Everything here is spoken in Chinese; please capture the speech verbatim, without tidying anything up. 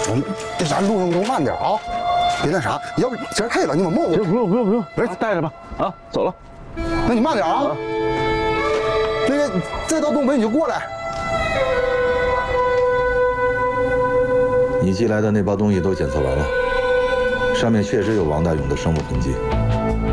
我这咱路上都慢点啊，别那啥，要不今儿黑了你们摸我。 不用不用不用，没事，带着吧。啊，走了。 那你慢点啊。那个再到东北你就过来。 你寄来的那包东西都检测完了，上面确实有王大勇的生物痕迹。